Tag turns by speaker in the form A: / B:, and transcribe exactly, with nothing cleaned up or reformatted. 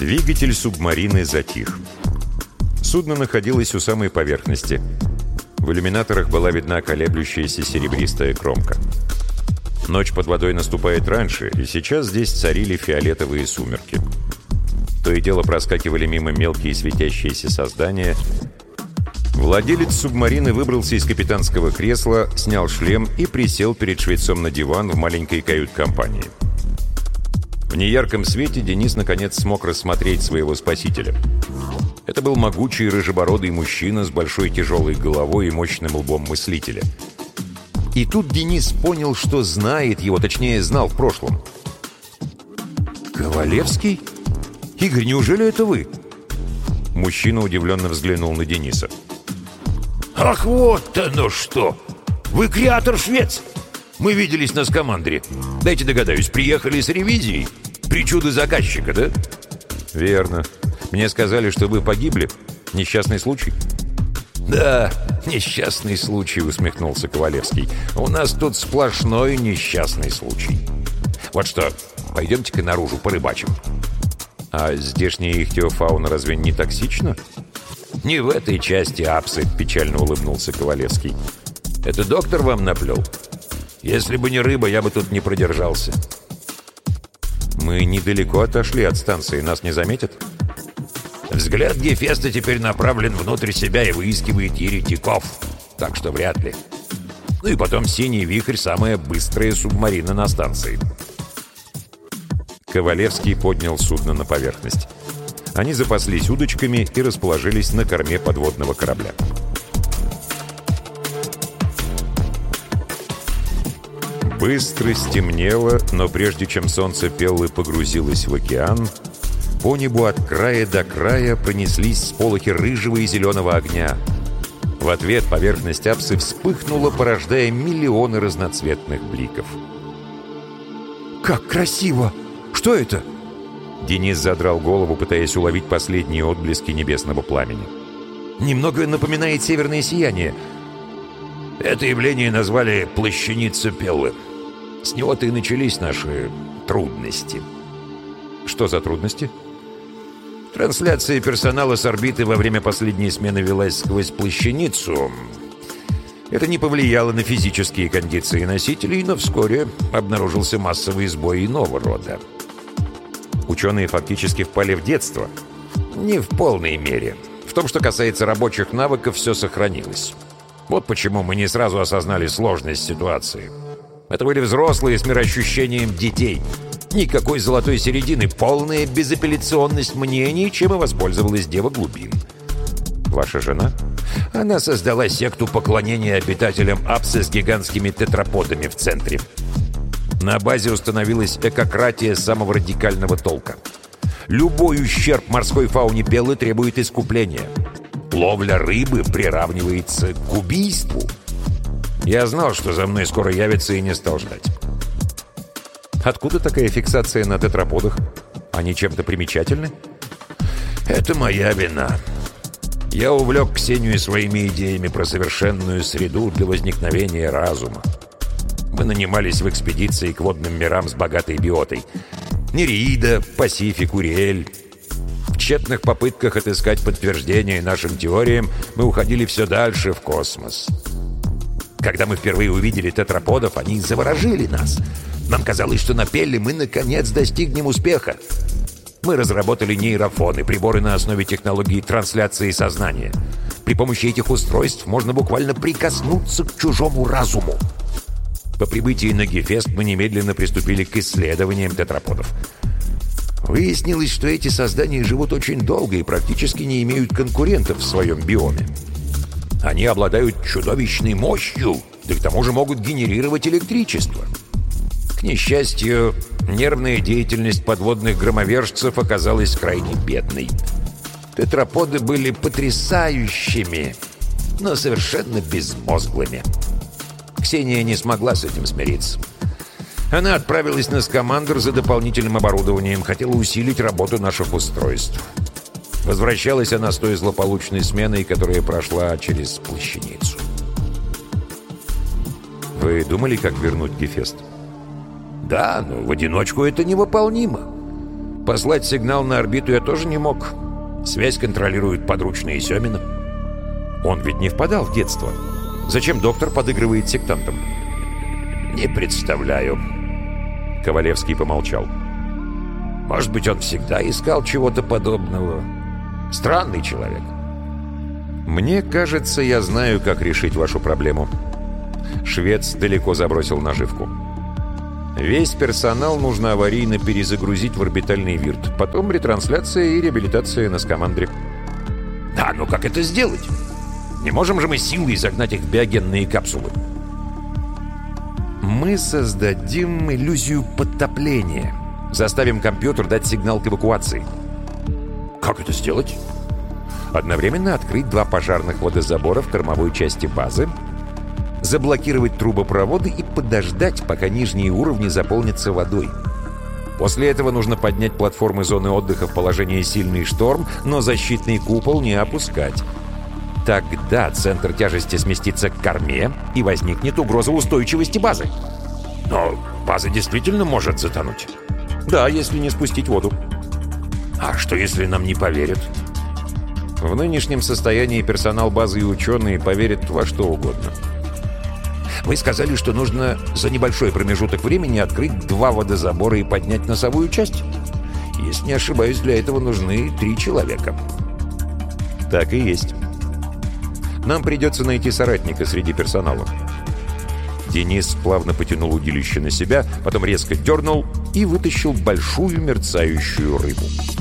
A: Двигатель субмарины затих. Судно находилось у самой поверхности. В иллюминаторах была видна колеблющаяся серебристая кромка. Ночь под водой наступает раньше, и сейчас здесь царили фиолетовые сумерки. То и дело проскакивали мимо мелкие светящиеся создания. Владелец субмарины выбрался из капитанского кресла, снял шлем и присел перед швецом на диван в маленькой кают-компании. В неярком свете Денис наконец смог рассмотреть своего спасителя. Это был могучий рыжебородый мужчина с большой тяжелой головой и мощным лбом мыслителя. И тут Денис понял, что знает его, точнее, знал в прошлом. «Ковалевский? Игорь, неужели это вы?» Мужчина удивленно взглянул на Дениса.
B: «Ах, вот оно что! Вы креатор-швец! Мы виделись на Скамандре. Дайте догадаюсь, приехали с ревизией? Причуды заказчика, да?»
A: «Верно. Мне сказали, что вы погибли. Несчастный случай?»
B: «Да, несчастный случай», — усмехнулся Ковалевский. «У нас тут сплошной несчастный случай. Вот что, пойдемте-ка наружу порыбачим».
A: «А здешняя ихтиофауна разве не токсична?»
B: «Не в этой части апсы», — печально улыбнулся Ковалевский. «Это доктор вам наплел? Если бы не рыба, я бы тут не продержался».
A: «Мы недалеко отошли от станции, нас не заметят?»
B: «Взгляд Гефеста теперь направлен внутрь себя и выискивает еретиков, так что вряд ли. Ну и потом «Синий вихрь» — самая быстрая субмарина на станции».
A: Ковалевский поднял судно на поверхность. Они запаслись удочками и расположились на корме подводного корабля. Быстро стемнело, но прежде чем солнце Пеллы погрузилось в океан, по небу от края до края пронеслись сполохи рыжего и зеленого огня. В ответ поверхность апсы вспыхнула, порождая миллионы разноцветных бликов.
B: «Как красиво! Что это?»
A: Денис задрал голову, пытаясь уловить последние отблески небесного пламени.
B: «Немного напоминает северное сияние». Это явление назвали «плащаница Пеллы». С него-то и начались наши трудности.
A: Что за трудности?
B: Трансляция персонала с орбиты во время последней смены велась сквозь плащаницу. Это не повлияло на физические кондиции носителей, но вскоре обнаружился массовый сбой иного рода.
A: Ученые фактически впали в детство.
B: Не в полной мере. В том, что касается рабочих навыков, все сохранилось. Вот почему мы не сразу осознали сложность ситуации. Это были взрослые с мироощущением детей. Никакой золотой середины, полная безапелляционность мнений, чем и воспользовалась Дева Глубин.
A: Ваша жена?
B: Она создала секту поклонения обитателям апсы с гигантскими тетраподами в центре. На базе установилась экократия самого радикального толка. Любой ущерб морской фауне Пеллы требует искупления. Ловля рыбы приравнивается к убийству. Я знал, что за мной скоро явится, и не стал ждать.
A: Откуда такая фиксация на тетраподах? Они чем-то примечательны?
B: Это моя вина. Я увлек Ксению своими идеями про совершенную среду для возникновения разума. Мы нанимались в экспедиции к водным мирам с богатой биотой. Нереида, Пасифик, Уриэль. В тщетных попытках отыскать подтверждение нашим теориям мы уходили все дальше в космос. Когда мы впервые увидели тетраподов, они заворожили нас. Нам казалось, что на Пелле мы наконец достигнем успеха. Мы разработали нейрофоны, приборы на основе технологии трансляции сознания. При помощи этих устройств можно буквально прикоснуться к чужому разуму. По прибытии на Гефест мы немедленно приступили к исследованиям тетраподов. Выяснилось, что эти создания живут очень долго и практически не имеют конкурентов в своем биоме. Они обладают чудовищной мощью, да к тому же могут генерировать электричество. К несчастью, нервная деятельность подводных громовержцев оказалась крайне бедной. Тетраподы были потрясающими, но совершенно безмозглыми. Ксения не смогла с этим смириться. Она отправилась на Скамандр за дополнительным оборудованием, хотела усилить работу наших устройств. Возвращалась она с той злополучной сменой, которая прошла через плащаницу.
A: Вы думали, как вернуть Гефест?
B: Да, но в одиночку это невыполнимо. Послать сигнал на орбиту я тоже не мог. Связь контролирует подручные Семина.
A: Он ведь не впадал в детство. Зачем доктор подыгрывает сектантам?
B: Не представляю.
A: Ковалевский помолчал.
B: Может быть, он всегда искал чего-то подобного. Странный человек.
A: Мне кажется, я знаю, как решить вашу проблему. Швец далеко забросил наживку. Весь персонал нужно аварийно перезагрузить в орбитальный вирт. Потом ретрансляция и реабилитация на скамандре.
B: Да, но как это сделать? Не можем же мы силой загнать их в биогенные капсулы.
A: Мы создадим иллюзию подтопления. Заставим компьютер дать сигнал к эвакуации.
B: Как это сделать?
A: Одновременно открыть два пожарных водозабора в кормовой части базы, заблокировать трубопроводы и подождать, пока нижние уровни заполнятся водой. После этого нужно поднять платформы зоны отдыха в положение «сильный шторм», но защитный купол не опускать. Тогда центр тяжести сместится к корме, и возникнет угроза устойчивости базы.
B: Но база действительно может затонуть.
A: Да, если не спустить воду.
B: А что, если нам не поверят?
A: В нынешнем состоянии персонал базы и ученые поверят во что угодно.
B: Вы сказали, что нужно за небольшой промежуток времени открыть два водозабора и поднять носовую часть? Если не ошибаюсь, для этого нужны три человека.
A: Так и есть. Нам придется найти соратника среди персонала. Денис плавно потянул удилище на себя, потом резко дернул и вытащил большую мерцающую рыбу.